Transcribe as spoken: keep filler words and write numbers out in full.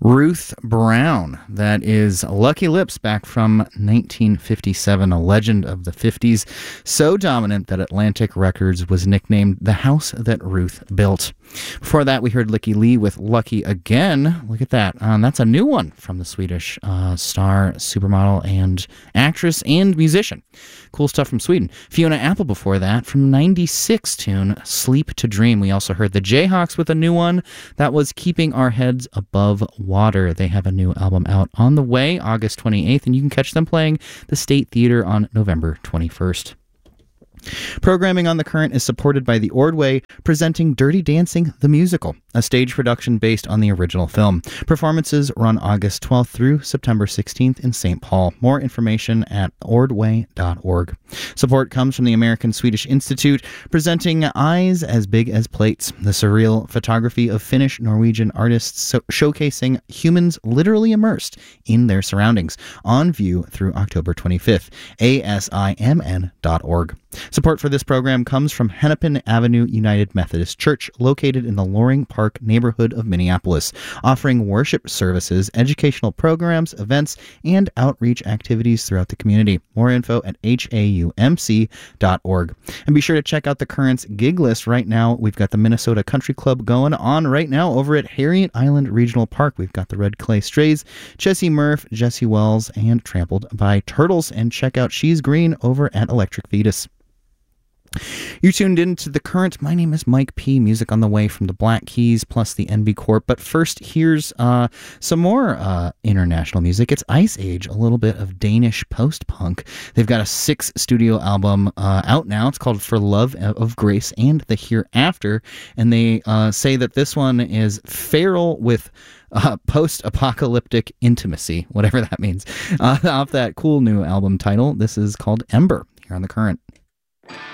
Ruth Brown. That is Lucky Lips, back from nineteen fifty-seven, a legend of the fifties, so dominant that Atlantic Records was nicknamed the house that Ruth built. Before that, we heard Lykke Li with Lucky Again. Look at that. Um, that's a new one from the Swedish uh, star, supermodel, and actress and musician. Cool stuff from Sweden. Fiona Apple before that from ninety-six tune Sleep to Dream. We also heard the Jayhawks with a new one. That was Keeping Our Heads Above Water. They have a new album out on the way, August twenty-eighth, and you can catch them playing the State Theater on November twenty-first. Programming on The Current is supported by the Ordway, presenting Dirty Dancing the Musical, a stage production based on the original film. Performances run August twelfth through September sixteenth in Saint Paul. More information at ordway dot org. Support comes from the American Swedish Institute, presenting Eyes as Big as Plates, the surreal photography of Finnish Norwegian artists so- showcasing humans literally immersed in their surroundings, on view through October twenty-fifth. A S I M N dot org. Support for this program comes from Hennepin Avenue United Methodist Church, located in the Loring Park neighborhood of Minneapolis, offering worship services, educational programs, events, and outreach activities throughout the community. More info at H A U M C dot org. And be sure to check out the Current's gig list right now. We've got the Minnesota Country Club going on right now over at Harriet Island Regional Park. We've got the Red Clay Strays, Jesse Murph, Jesse Wells, and Trampled by Turtles. And check out She's Green over at Electric Fetus. You tuned in to The Current. My name is Mike P. Music on the way from the Black Keys plus the N B Corp. But first, here's uh, some more uh, international music. It's Ice Age, a little bit of Danish post-punk. They've got a six studio album uh, out now. It's called For Love of Grace and the Hereafter. And they uh, say that this one is feral with Uh, post-apocalyptic intimacy, whatever that means. Uh, off that cool new album title, this is called Ember, here on The Current.